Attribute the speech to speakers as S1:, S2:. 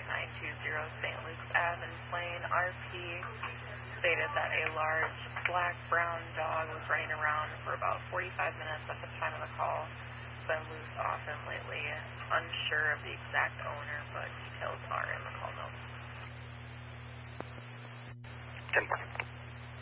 S1: St. Luke's Ave in Plain. RP stated that a large black-brown dog was running around for about 45 minutes at the time of the call. Been loose often lately. Unsure of the exact owner, but details are in the call notes.
S2: 10-4.